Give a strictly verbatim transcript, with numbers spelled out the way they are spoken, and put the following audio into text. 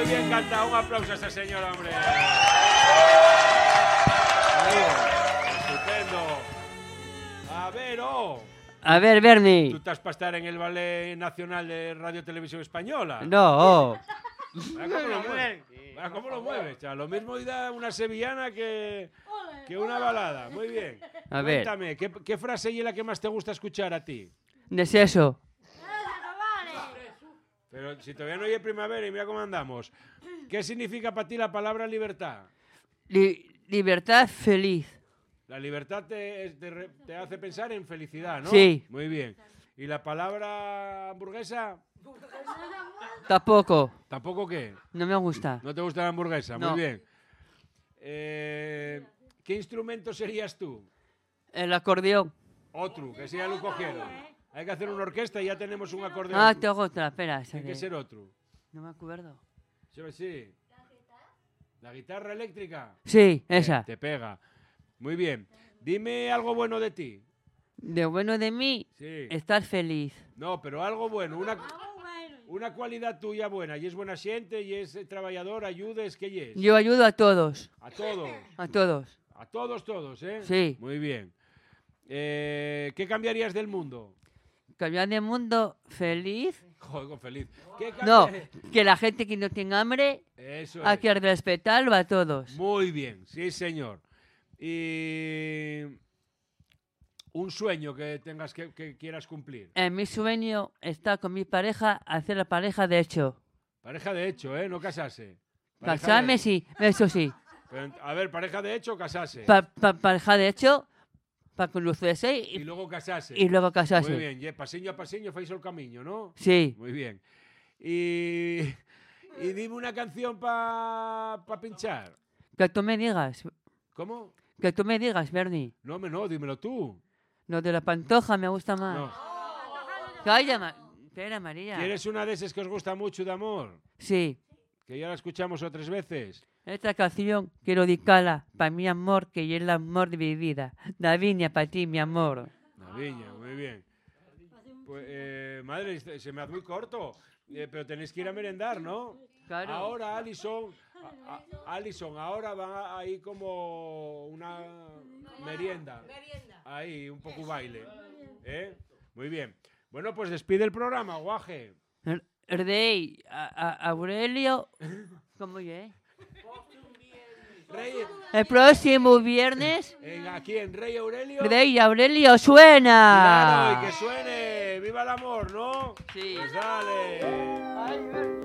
bien cantado. Un aplauso a esta señora, hombre. Estupendo. A ver, oh. A ver, Bernie. ¿Tú estás para estar en el Ballet Nacional de Radio Televisión Española? No. Oh. Vaya cómo lo mueve. Vaya cómo lo mueve, chaval. Lo mismo da una sevillana que, que una balada. Muy bien. A ver. Cuéntame, ¿qué, ¿qué frase es la que más te gusta escuchar a ti? ¿Es eso? Pero si todavía no hay primavera y mira cómo andamos. ¿Qué significa para ti la palabra libertad? Li- libertad feliz. La libertad te, te, te hace pensar en felicidad, ¿no? Sí. Muy bien. ¿Y la palabra hamburguesa? Tampoco. ¿Tampoco qué? No me gusta. ¿No te gusta la hamburguesa? No. Muy bien. Eh, ¿Qué instrumento serías tú? El acordeón. Otro, que sea lo cogieron. Hay que hacer una orquesta y ya tenemos un acordeón. Ah, tengo otra, espera. Hay que ser otro. No me acuerdo. Sí, sí. ¿La guitarra eléctrica? Sí, esa. Eh, te pega. Muy bien. Dime algo bueno de ti. De bueno de mí, Sí. estar feliz. No, pero algo bueno. Una, una cualidad tuya buena. Y es buena gente, y es trabajador, ayudes, ¿qué es? Yo ayudo a todos. A todos. A todos. A todos, todos, ¿eh? Sí. Muy bien. Eh, ¿Qué cambiarías del mundo? Cambiar de mundo feliz. Joder, feliz. ¿Qué No, cambiar- que la gente que no tenga hambre, Eso hay es. que respetarlo a todos. Muy bien, sí, señor. Y un sueño que tengas que, que quieras cumplir. En mi sueño está con mi pareja, hacer la pareja de hecho. Pareja de hecho, ¿eh? No casarse. Pareja Casarme de- sí, eso sí. Pero, a ver, pareja de hecho o casarse. Pa- pa- pareja de hecho, para conocerse Y y, luego casarse. y luego casarse. Muy bien, y pasiño a pasiño fais el camino, ¿no? Sí. Muy bien. Y, y dime una canción para pa pinchar. Que tú me digas, ¿Cómo? que tú me digas, Bernie. No, me no, dímelo tú. Lo de la pantoja me gusta más. No. Calla, Ma- espera, María. ¿Quieres una de esas que os gusta mucho de amor? Sí. Que ya la escuchamos otras veces. Esta canción quiero dedicarla para mi amor, que es el amor de mi vida. Davinia, para ti, mi amor. La viña, muy bien. Pues, eh, madre, se se me hace muy corto. Eh, pero tenéis que ir a merendar, ¿no? Claro. Ahora, Alison, a- a- Alison, ahora va ahí como una merienda. Ahí, un poco baile. ¿Eh? Muy bien. Bueno, pues despide el programa, guaje. Er- Rey, a- a- Aurelio, ¿cómo es? Rey, El próximo viernes, en, aquí en Rey Aurelio. Rey Aurelio suena. Claro, y que suene. ¡Viva el amor!, ¿no? Sí. Pues dale.